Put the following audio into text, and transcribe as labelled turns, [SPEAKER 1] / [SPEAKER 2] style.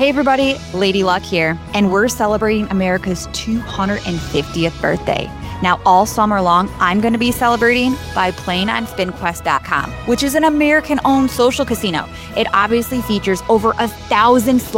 [SPEAKER 1] Hey everybody, Lady Luck here, and we're celebrating America's 250th birthday. Now, all summer long, I'm going to be celebrating by playing on SpinQuest.com, which is an American-owned social casino. It obviously features over 1,000 slots